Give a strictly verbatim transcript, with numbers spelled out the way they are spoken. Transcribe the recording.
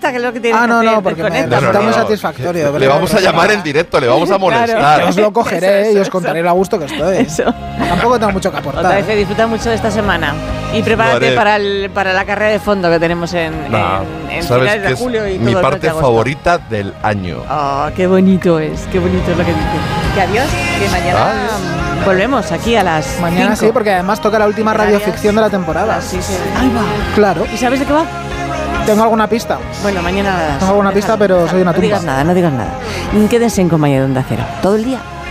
desconecta, que es lo que tienes Ah, no, que hacer. no, porque me Desconecta. resulta No, no, muy no. satisfactorio. Le vamos a llamar en directo, le vamos a molestar. Claro. Os lo cogeré Eso, eso, y os eso. contaré lo a gusto que estoy. Eso. Tampoco tengo mucho que Otra aportar. vez, ¿eh? disfruta mucho de esta semana. Y prepárate haré. para, el, para la carrera de fondo que tenemos en, Nah, en, en sabes finales que de es julio y todo mi el mes parte de agosto. favorita del año. Oh, qué bonito es, qué bonito es lo que dice. Que adiós, que mañana Adiós. volvemos aquí a las Mañana cinco. sí, porque además toca la última Canarias. radioficción de la temporada. Sí, sí. Ahí va. Claro. ¿Y sabes de qué va? ¿Tengo alguna pista? Bueno, mañana la das. Tengo alguna pista, pero soy una No digas tumba. nada, no digas nada. Quédense en compañía de Onda Cero todo el día.